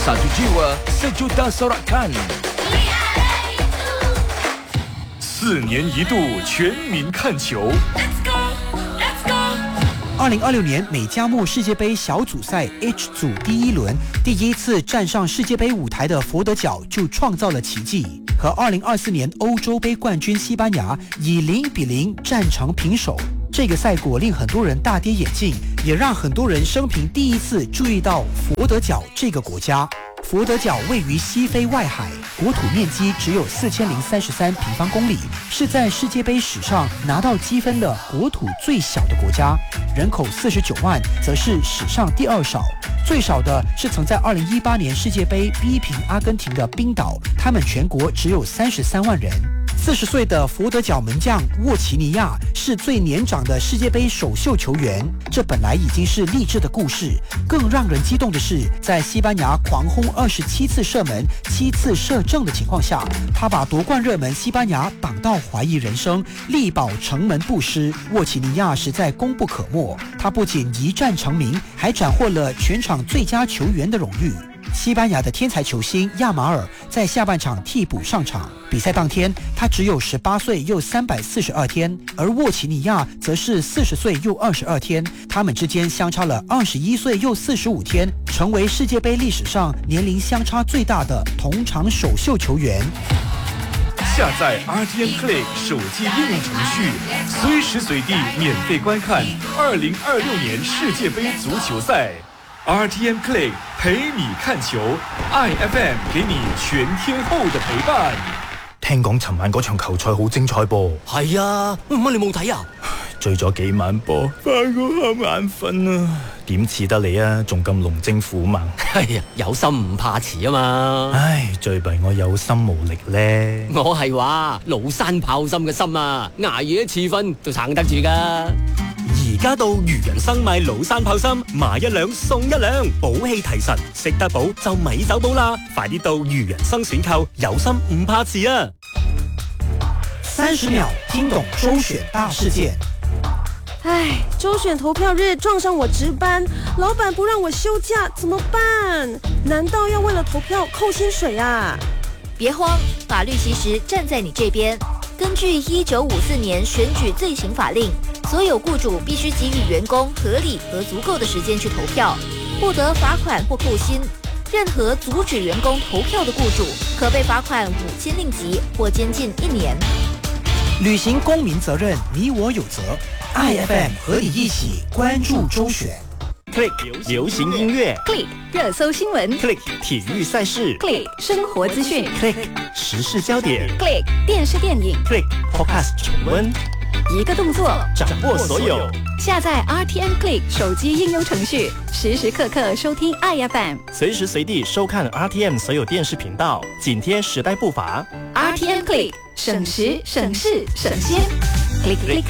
Satu jiwa, sejuta sorakan。4年一度全民看球。 2026年美加墨世界杯小组赛 H 组第一轮，第一次站上世界杯舞台的佛得角就创造了奇迹，和2024年欧洲杯冠军西班牙以0-0战成平手。这个赛果令很多人大跌眼镜，也让很多人生平第一次注意到佛得角这个国家。佛得角位于西非外海，国土面积只有4033平方公里，是在世界杯史上拿到积分的国土最小的国家，人口49万，则是史上第2少。最少的是曾在2018年世界杯逼平阿根廷的冰岛，他们全国只有33万人。40岁的佛得角门将沃奇尼亚是最年长的世界杯首秀球员，这本来已经是励志的故事，更让人激动的是，在西班牙狂轰27次射门、7次射正的情况下，他把夺冠热门西班牙挡到怀疑人生，力保城门不失。沃奇尼亚实在功不可没，他不仅一战成名，还斩获了全场最佳球员的荣誉。西班牙的天才球星亚马尔在下半场替补上场，比赛当天他只有18岁又342天，而沃奇尼亚则是40岁又22天，他们之间相差了21岁又45天，成为世界杯历史上年龄相差最大的同场首秀球员。 下载 RTM Click 手机应用程序，随时随地免费观看2026年世界杯足球赛。RTM Click 陪你看球 ，IFM 給你全天候的陪伴。 聽講尋晚嗰場球賽好精彩噃。 係啊，乜你冇睇啊？ 追咗幾晚波，翻個瞌眼瞓啊！點似得你啊？仲咁龍精虎猛。 係啊，有心唔怕遲啊嘛。 唉，最弊我有心無力咧。 我係話廬山炮心嘅心啊，捱夜一次瞓都撐得住㗎。 而家到漁人生買廬山炮心，買1兩送1兩，補氣提神，食得補就咪走寶啦！快啲到漁人生選購，有心唔怕遲啊 ！30秒聽懂周選大事件。 唉，周選投票日撞上我值班，老闆不讓我休假，怎麼辦？難道要為了投票扣薪水啊？ 別慌，法律其實站在你這邊。根據1954年選舉罪行法令，所有雇主必須給予員工合理和足夠的時間去投票，不得罰款或扣薪。任何阻止員工投票的雇主，可被罰款5000令吉或監禁1年。 履行公民責任，你我有責。IFM 和你一起關注周選。 Click 流行音樂 ，Click 熱搜新聞 ，Click 體育賽事 ，Click 生活資訊 ，Click 時事焦點 ，Click 電視電影 ，Click Podcast 重溫， 一個動作掌握所有。 下載 RTM Click 手機應用程序，時時刻刻收聽 IFM， 隨時隨地收看 RTM 所有電視頻道，緊貼時代步伐。 RTM Click 省時省事省先 ，Click Click。